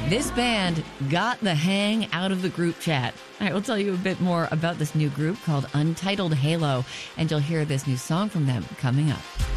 This band got the hang out of the group chat. All right, we'll tell you a bit more about this new group called Untitled Halo, and you'll hear this new song from them coming up.